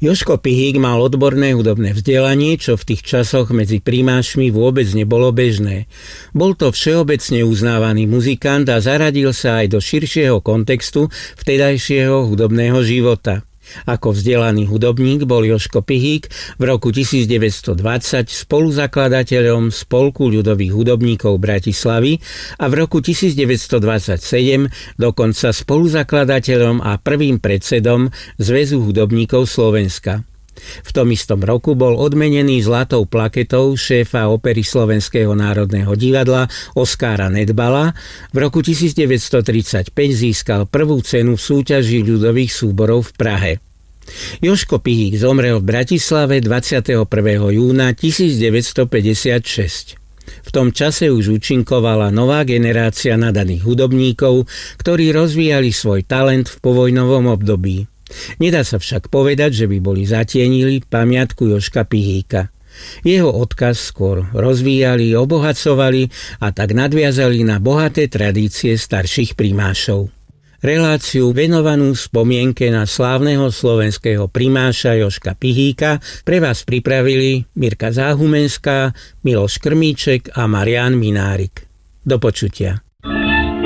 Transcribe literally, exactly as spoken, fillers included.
Jožko Pihík mal odborné hudobné vzdelanie, čo v tých časoch medzi primášmi vôbec nebolo bežné. Bol to všeobecne uznávaný muzikant a zaradil sa aj do širšieho kontextu vtedajšieho hudobného života. Ako vzdelaný hudobník bol Jožko Pihík v roku devätnásťstodvadsať spoluzakladateľom Spolku ľudových hudobníkov Bratislavy a v roku devätnásťstodvadsaťsedem dokonca spoluzakladateľom a prvým predsedom Zväzu hudobníkov Slovenska. V tom istom roku bol odmenený zlatou plaketou šéfa opery Slovenského národného divadla Oskára Nedbala. V roku devätnásťstotridsaťpäť získal prvú cenu v súťaži ľudových súborov v Prahe. Jožko Pihík zomrel v Bratislave dvadsiateho prvého júna devätnásťstopäťdesiatšesť. V tom čase už účinkovala nová generácia nadaných hudobníkov, ktorí rozvíjali svoj talent v povojnovom období. Nedá sa však povedať, že by boli zatienili pamiatku Jožka Pihíka. Jeho odkaz skôr rozvíjali, obohacovali a tak nadviazali na bohaté tradície starších primášov. Reláciu venovanú spomienke na slávneho slovenského primáša Jožka Pihíka pre vás pripravili Mirka Záhumenská, Miloš Krmíček a Marián Minárik. Do počutia.